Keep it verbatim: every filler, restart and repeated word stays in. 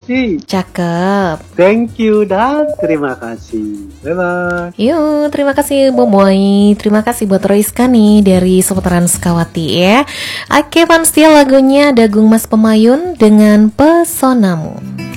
Cici. Cakep. Thank you dan terima kasih. Bye-bye. Yuk, terima kasih Boboy. Terima kasih buat Roiska nih dari seputaran Sukawati ya. Oke, Panstia lagunya Dagung Mas Pemayun dengan Pesonamu.